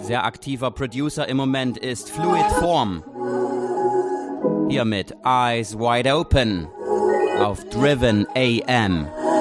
Sehr aktiver Producer im Moment ist Fluid Form. Hier mit Eyes Wide Open auf Driven AM.